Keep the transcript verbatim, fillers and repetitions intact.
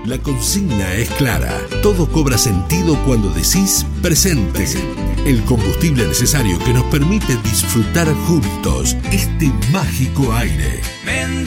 La consigna es clara. Todo cobra sentido cuando decís presente. El combustible necesario que nos permite disfrutar juntos este mágico aire.